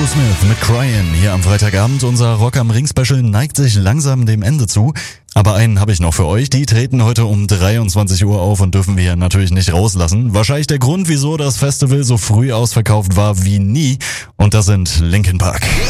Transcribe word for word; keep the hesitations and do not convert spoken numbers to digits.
Aerosmith mit Cryin' hier am Freitagabend. Unser Rock am Ring Special neigt sich langsam dem Ende zu. Aber einen habe ich noch für euch. Die treten heute um dreiundzwanzig Uhr auf und dürfen wir natürlich nicht rauslassen. Wahrscheinlich der Grund, wieso das Festival so früh ausverkauft war wie nie. Und das sind Linkin Park.